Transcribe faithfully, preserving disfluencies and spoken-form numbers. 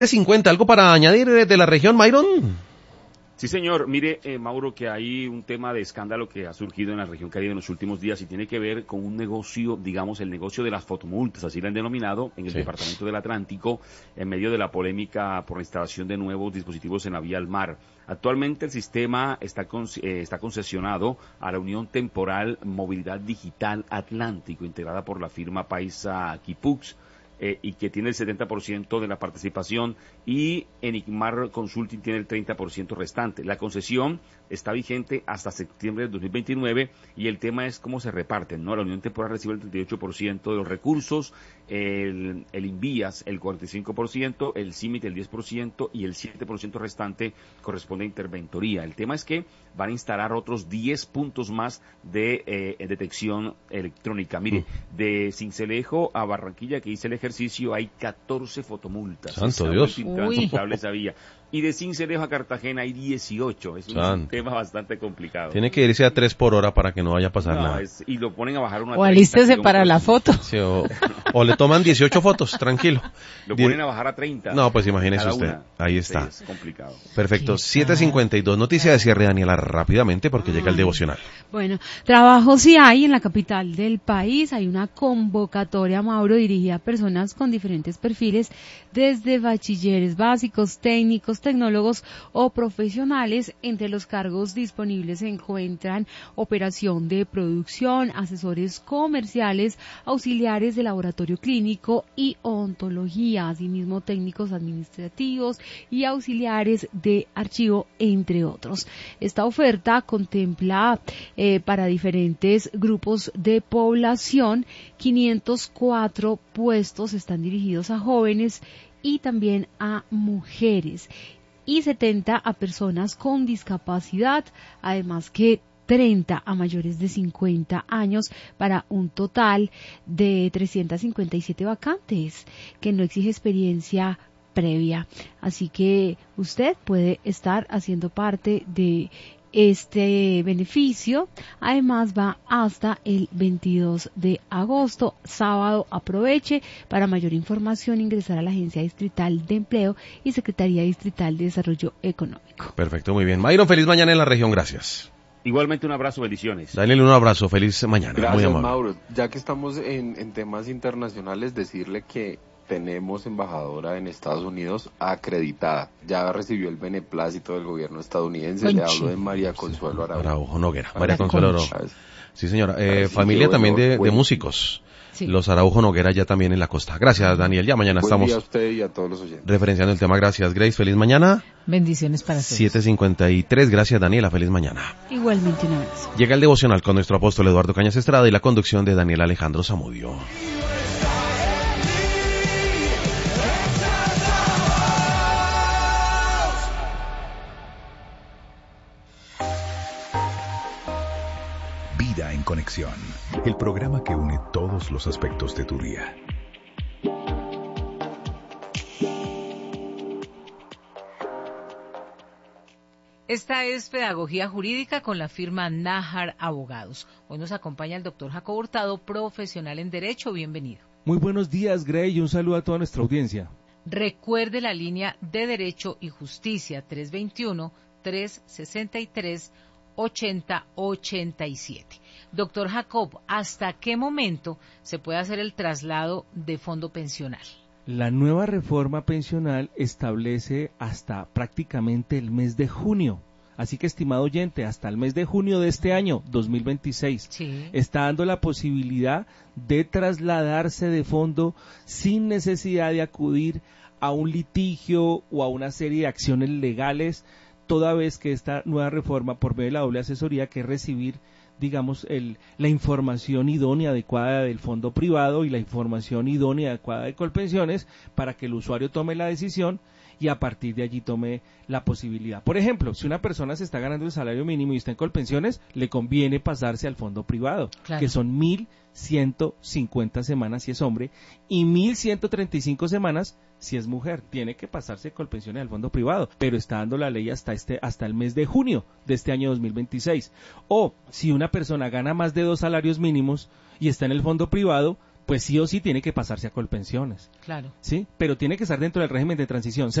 cincuenta, ¿algo para añadir de la región, Myron? Sí, señor. Mire, eh, Mauro, que hay un tema de escándalo que ha surgido en la región Caribe en los últimos días y tiene que ver con un negocio, digamos, el negocio de las fotomultas, así lo han denominado, en el sí. Departamento del Atlántico, en medio de la polémica por la instalación de nuevos dispositivos en la vía al mar. Actualmente el sistema está, con, eh, está concesionado a la Unión Temporal Movilidad Digital Atlántico, integrada por la firma paisa Kipux, Eh, y que tiene el setenta por ciento de la participación, y Enigmar Consulting tiene el treinta por ciento restante. La concesión está vigente hasta septiembre del dos mil veintinueve y el tema es cómo se reparten, ¿no? La Unión Temporal recibe el treinta y ocho por ciento de los recursos, el, el Invías el cuarenta y cinco por ciento, el CIMIT el diez por ciento y el siete por ciento restante corresponde a interventoría. El tema es que van a instalar otros diez puntos más de eh, detección electrónica. Mire, de Sincelejo a Barranquilla, que hice el ejercicio, hay catorce fotomultas. Santo Dios. Intransitable esa vía. Y de Sincelejo a Cartagena hay dieciocho. Es un Santo. tema bastante complicado. Tiene que irse a tres por hora para que no vaya a pasar no, nada. Es, y lo ponen a bajar una. O alístese para la foto. Sí, o, o le toman dieciocho fotos, tranquilo. Lo ponen a bajar a treinta. No, pues imagínese usted. Una. Ahí está. Sí, es complicado. Perfecto. siete cincuenta y dos. Noticia de cierre, Daniela, rápidamente porque Ay. llega el devocional. Bueno, trabajo sí hay en la capital del país. Hay una convocatoria, Mauro, dirigida a personas con diferentes perfiles, desde bachilleres básicos, técnicos, tecnólogos o profesionales. Entre los cargos disponibles se encuentran operación de producción, asesores comerciales, auxiliares de laboratorio clínico y ontología, asimismo técnicos administrativos y auxiliares de archivo, entre otros. Esta oferta contempla eh, para diferentes grupos de población. Quinientos cuatro puestos están dirigidos a jóvenes y también a mujeres, y setenta a personas con discapacidad, además que treinta a mayores de cincuenta años, para un total de trescientas cincuenta y siete vacantes, que no exige experiencia previa. Así que usted puede estar haciendo parte de este beneficio. Además va hasta el veintidós de agosto, sábado. Aproveche. Para mayor información ingresar a la Agencia Distrital de Empleo y Secretaría Distrital de Desarrollo Económico. Perfecto, muy bien. Myron, feliz mañana en la región, gracias. Igualmente un abrazo, bendiciones. Daniel, un abrazo, feliz mañana. Gracias, muy amable. Mauro. Ya que estamos en, en temas internacionales, decirle que tenemos embajadora en Estados Unidos acreditada. Ya recibió el beneplácito del gobierno estadounidense. Conchi. Le hablo de María Consuelo Araujo. Araujo Noguera. María Consuelo Araujo. Sí, señora. Eh, familia bueno, también de, bueno. de músicos. Sí. Los Araujo Noguera ya también en la costa. Gracias, Daniel. Ya mañana Buen estamos día a usted y a todos los oyentes. referenciando el tema. Gracias, Grace. Feliz mañana. Bendiciones para todos. siete cincuenta y tres. Gracias, Daniela. Feliz mañana. Igualmente un abrazo. Llega el devocional con nuestro apóstol Eduardo Cañas Estrada y la conducción de Daniel Alejandro Zamudio. Vida en Conexión, el programa que une todos los aspectos de tu día. Esta es Pedagogía Jurídica con la firma Nájar Abogados. Hoy nos acompaña el doctor Jacobo Hurtado, profesional en Derecho. Bienvenido. Muy buenos días, Grey, y un saludo a toda nuestra audiencia. Recuerde la línea de Derecho y Justicia tres veintiuno, tres sesenta y tres, ochenta ochenta y siete. Doctor Jacob, ¿hasta qué momento se puede hacer el traslado de fondo pensional? La nueva reforma pensional establece hasta prácticamente el mes de junio. Así que, estimado oyente, hasta el mes de junio de este año, dos mil veintiséis, sí. está dando la posibilidad de trasladarse de fondo sin necesidad de acudir a un litigio o a una serie de acciones legales, toda vez que esta nueva reforma, por medio de la doble asesoría, que es recibir, digamos, el, la información idónea adecuada del fondo privado y la información idónea adecuada de Colpensiones, para que el usuario tome la decisión y a partir de allí tome la posibilidad. Por ejemplo, si una persona se está ganando el salario mínimo y está en Colpensiones, le conviene pasarse al fondo privado, claro. que son mil ciento cincuenta semanas si es hombre y mil ciento treinta y cinco semanas si es mujer. Tiene que pasarse de Colpensiones al fondo privado, pero está dando la ley hasta este hasta el mes de junio de este año dos mil veintiséis. O si una persona gana más de dos salarios mínimos y está en el fondo privado, pues sí o sí tiene que pasarse a Colpensiones. Claro. ¿Sí? Pero tiene que estar dentro del régimen de transición.